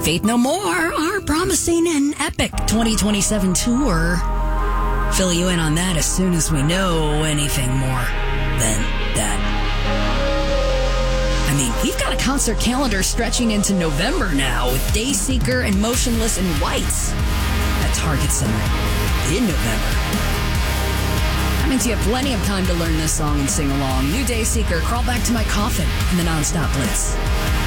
Faith No More are promising an epic 2027 tour. Fill you in on that as soon as we know anything more than that. I mean, we've got a concert calendar stretching into November now with Dayseeker and Motionless in Whites at Target Center in November. That means you have plenty of time to learn this song and sing along. New Dayseeker, Crawl Back to My Coffin, and the Non-Stop Blitz.